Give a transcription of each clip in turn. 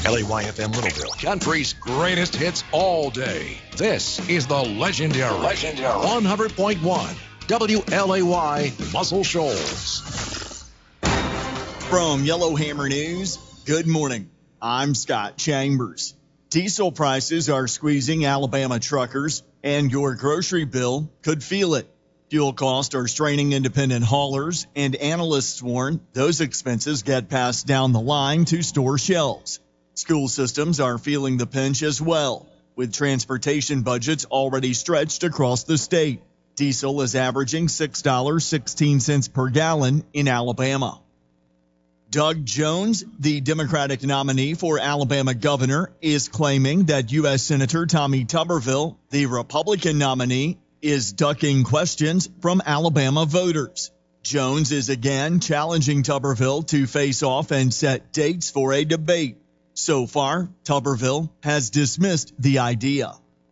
LAYFM Littleville, country's greatest hits all day. This is the legendary 100.1 WLAY Muscle Shoals. From Yellowhammer News, good morning. I'm Scott Chambers. Diesel prices are squeezing Alabama truckers, and your grocery bill could feel it. Fuel costs are straining independent haulers, and analysts warn those expenses get passed down the line to store shelves. School systems are feeling the pinch as well, with transportation budgets already stretched across the state. Diesel is averaging $6.16 per gallon in Alabama. Doug Jones, the Democratic nominee for Alabama governor, is claiming that U.S. Senator Tommy Tuberville, the Republican nominee, is ducking questions from Alabama voters. Jones is again challenging Tuberville to face off and set dates for a debate. So far, Tuberville has dismissed the idea.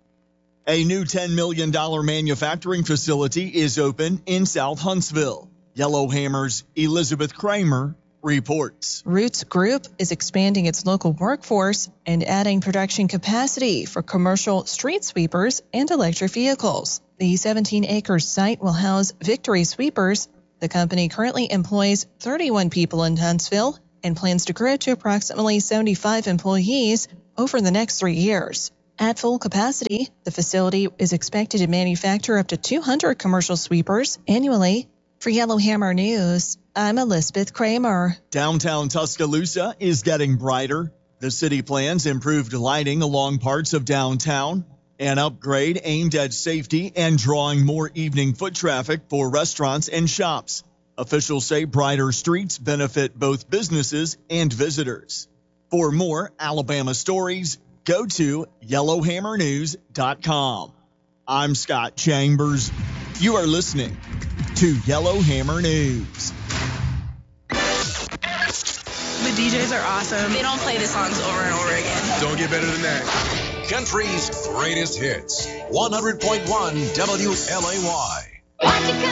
A new $10 million manufacturing facility is open in South Huntsville. Yellowhammer's Elizabeth Kramer reports. Roots Group is expanding its local workforce and adding production capacity for commercial street sweepers and electric vehicles. The 17-acre site will house Victory Sweepers. The company currently employs 31 people in Huntsville and plans to grow to approximately 75 employees over the next 3 years. At full capacity, the facility is expected to manufacture up to 200 commercial sweepers annually. For Yellowhammer News, I'm Elizabeth Kramer. Downtown Tuscaloosa is getting brighter. The city plans improved lighting along parts of downtown, an upgrade aimed at safety and drawing more evening foot traffic for restaurants and shops. Officials say brighter streets benefit both businesses and visitors. For more Alabama stories, go to yellowhammernews.com. I'm Scott Chambers. You are listening to Yellowhammer News. The DJs are awesome. They don't play the songs over and over again. Don't get better than that. Country's greatest hits. 100.1 WLAY.